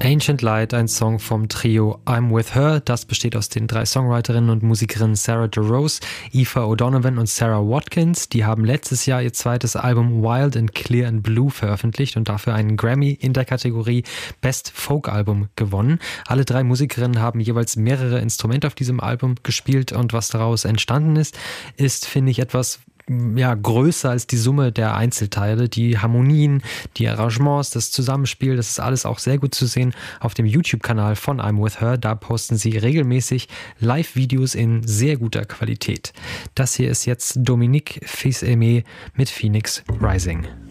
Ancient Light, ein Song vom Trio I'm With Her. Das besteht aus den 3 Songwriterinnen und Musikerinnen Sarah DeRose, Aoife O'Donovan und Sarah Watkins. Die haben letztes Jahr ihr zweites Album Wild and Clear and Blue veröffentlicht und dafür einen Grammy in der Kategorie Best Folk Album gewonnen. Alle 3 Musikerinnen haben jeweils mehrere Instrumente auf diesem Album gespielt und was daraus entstanden ist, finde ich, etwas größer als die Summe der Einzelteile. Die Harmonien, die Arrangements, das Zusammenspiel, das ist alles auch sehr gut zu sehen auf dem YouTube-Kanal von I'm With Her. Da posten sie regelmäßig Live-Videos in sehr guter Qualität. Das hier ist jetzt Dominique Fils-Aimé mit Phoenix Rising.